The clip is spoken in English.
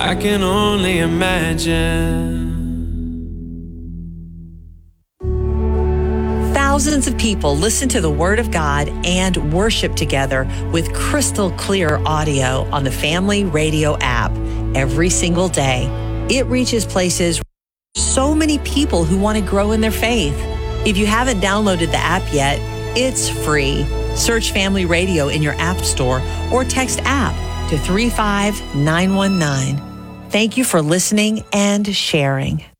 I can only imagine. Thousands of people listen to the Word of God and worship together with crystal clear audio on the Family Radio app every single day. It reaches places so many people who want to grow in their faith. If you haven't downloaded the app yet, it's free. Search Family Radio in your app store or text app to 35919. Thank you for listening and sharing.